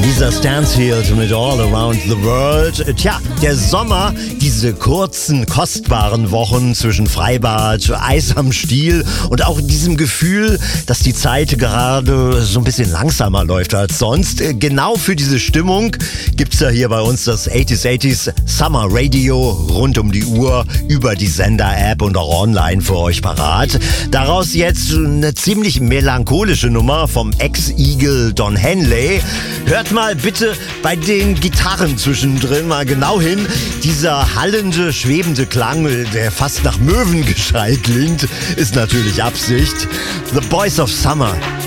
Lisa Stansfield mit All Around the World. Tja, der Sommer, diese kurzen, kostbaren Wochen zwischen Freibad, Eis am Stiel und auch diesem Gefühl, dass die Zeit gerade so ein bisschen langsamer läuft als sonst. Genau für diese Stimmung gibt's ja hier bei uns das 80s Summer Radio rund um die Uhr über die Sender-App und auch online für euch parat. Daraus jetzt eine ziemlich melancholische Nummer vom Ex-Eagle Don Henley. Hört mal bitte bei den Gitarren zwischendrin mal genau hin. Dieser hallende, schwebende Klang, der fast nach Möwengeschrei klingt, ist natürlich Absicht. The Boys of Summer.